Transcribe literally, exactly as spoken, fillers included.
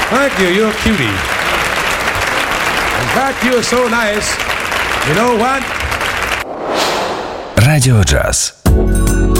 Thank you. You're a cutie. In fact, you're so nice. You know what? Радио Джаз.